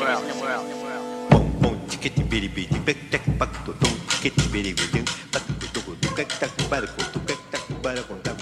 Bom, bom, ticket, bitty, bitty, back, tack, back, to, don't, ticket, bitty, bitty, back, to, do, do, back, tack, back, to, back, tack, back,